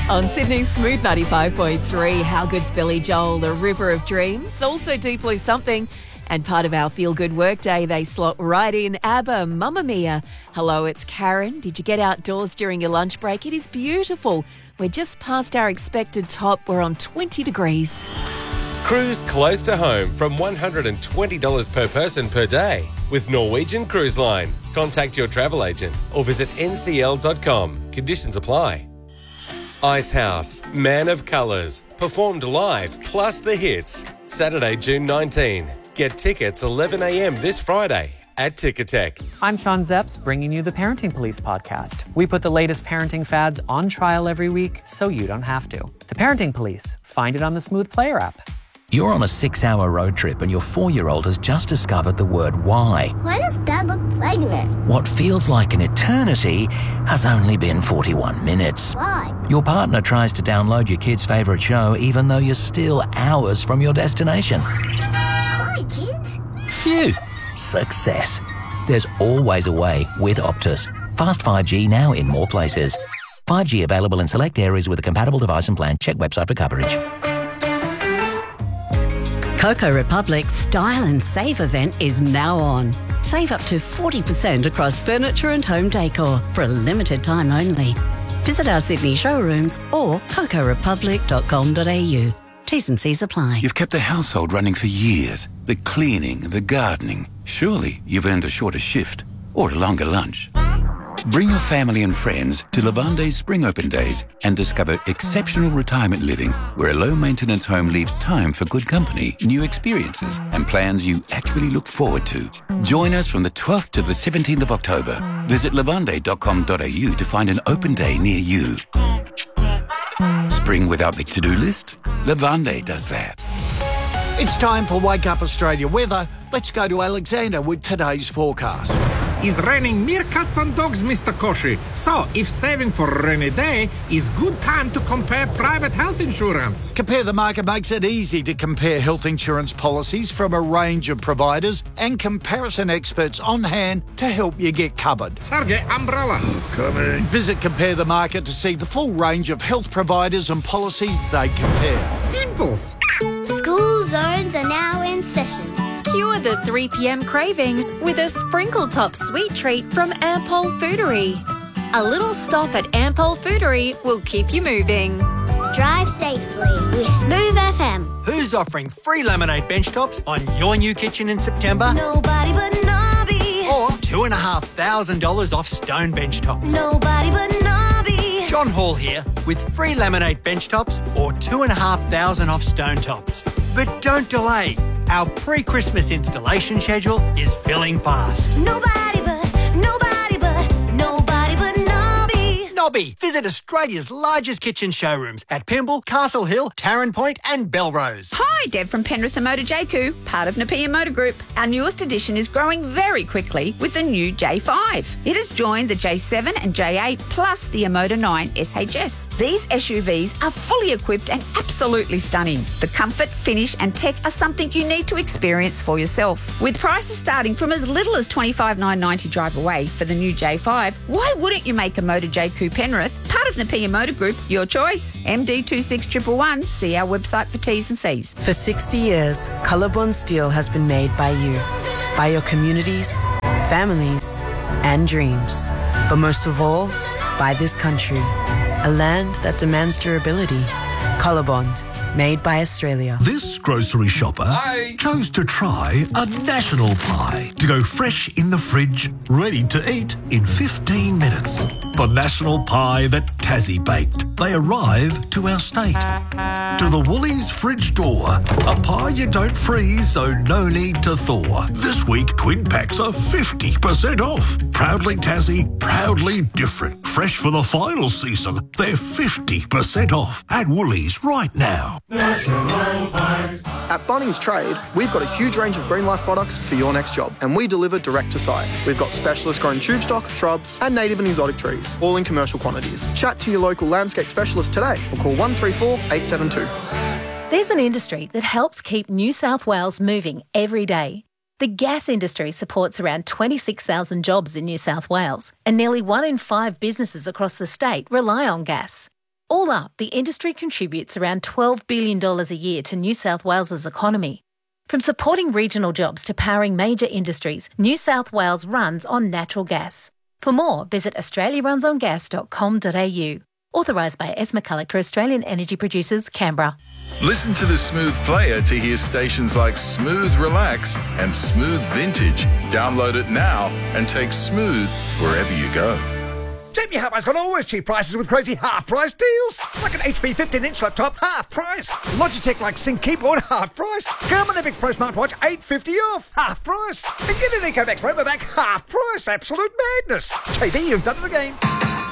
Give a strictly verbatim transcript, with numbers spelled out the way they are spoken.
On Sydney's Smooth ninety-five point three, How Good's Billy Joel, A River of Dreams, also Deep Blue Something. And part of our feel-good workday, they slot right in ABBA, Mamma Mia. Hello, it's Karen. Did you get outdoors during your lunch break? It is beautiful. We're just past our expected top. We're on twenty degrees. Cruise close to home from one hundred twenty dollars per person per day with Norwegian Cruise Line. Contact your travel agent or visit n c l dot com. Conditions apply. Icehouse, Man of Colours, performed live plus the hits. Saturday, June nineteenth. Get tickets eleven a m this Friday at Ticketek. I'm Sean Zepps, bringing you the Parenting Police podcast. We put the latest parenting fads on trial every week so you don't have to. The Parenting Police. Find it on the Smooth Player app. You're on a six-hour road trip and your four-year-old has just discovered the word why. Why does Dad look pregnant? What feels like an eternity has only been forty-one minutes. Why? Your partner tries to download your kid's favourite show even though you're still hours from your destination. Hi, kids. Phew. Success. There's always a way with Optus. Fast five G now in more places. five G available in select areas with a compatible device and plan. Check website for coverage. Coco Republic's Style and Save event is now on. Save up to forty percent across furniture and home decor for a limited time only. Visit our Sydney showrooms or coco republic dot com dot a u. T's and C's apply. You've kept the household running for years. The cleaning, the gardening. Surely you've earned a shorter shift or a longer lunch. Bring your family and friends to Lavande's Spring Open Days and discover exceptional retirement living where a low-maintenance home leaves time for good company, new experiences and plans you actually look forward to. Join us from the twelfth to the seventeenth of October. Visit lavande dot com dot a u to find an open day near you. Spring without the to-do list? Lavande does that. It's time for Wake Up Australia weather. Let's go to Alexander with today's forecast. It's raining meerkats and dogs, Mister Koshi. So, if saving for a rainy day is good time to compare private health insurance. Compare the Market makes it easy to compare health insurance policies from a range of providers and comparison experts on hand to help you get covered. Sergey, umbrella. Coming. Visit Compare the Market to see the full range of health providers and policies they compare. Simples. School zones are now in session. Cure the three p m cravings with a sprinkle top sweet treat from Ampol Foodery. A little stop at Ampol Foodery will keep you moving. Drive safely with Smooth F M. Who's offering free laminate bench tops on your new kitchen in September? Nobody but Nobby. Or two and a half thousand dollars off stone bench tops. Nobody but Nobby. John Hall here with free laminate bench tops or two and a half thousand off stone tops. But don't delay. Our pre-Christmas installation schedule is filling fast. Nobody but, nobody but, nobody but Nobby. Nobby. Visit Australia's largest kitchen showrooms at Pymble, Castle Hill, Tarrant Point and Belrose. Hi, Deb from Penrith and Motor J Q, part of Napier Motor Group. Our newest edition is growing very quickly with the new J five. It has joined the J seven and J eight plus the Emoda nine S H S. These S U Vs are fully equipped and absolutely stunning. The comfort, finish and tech are something you need to experience for yourself. With prices starting from as little as twenty-five thousand nine hundred ninety dollars drive away for the new J five, why wouldn't you make a Motor J Q Penrith part of Napier Motor Group your choice? M D two six one one one. See our website for T's and C's. For sixty years, Colorbond Steel has been made by you, by your communities, families, and dreams. But most of all, by this country, a land that demands durability. Colorbond, made by Australia. This grocery shopper Hi. chose to try a national pie to go fresh in the fridge, ready to eat in fifteen minutes. The national pie that Tassie baked. They arrive to our state. To the Woolies fridge door. A pie you don't freeze, so no need to thaw. This week, twin packs are fifty percent off. Proudly Tassie, proudly different. Fresh for the final season. They're fifty percent off at Woolies right now. National Pies. At Bunnings Trade, we've got a huge range of Green Life products for your next job, and we deliver direct to site. We've got specialist grown tube stock, shrubs, and native and exotic trees, all in commercial quantities. Chat to your local landscape specialist today or call one three four, eight seven two. There's an industry that helps keep New South Wales moving every day. The gas industry supports around twenty-six thousand jobs in New South Wales, and nearly one in five businesses across the state rely on gas. All up, the industry contributes around twelve billion dollars a year to New South Wales's economy. From supporting regional jobs to powering major industries, New South Wales runs on natural gas. For more, visit australia runs on gas dot com dot a u. Authorised by S. McCulloch for Australian Energy Producers, Canberra. Listen to the Smooth Player to hear stations like Smooth Relax and Smooth Vintage. Download it now and take Smooth wherever you go. J B Hi-Fi's got always cheap prices with crazy half-price deals. Like an H P fifteen inch laptop, half price. Logitech like Sync keyboard, half price. Thermodynamics Pro smartwatch, eight dollars fifty off, half price. And get an EcoBack Robovac, half price. Absolute madness. J B, you've done it again.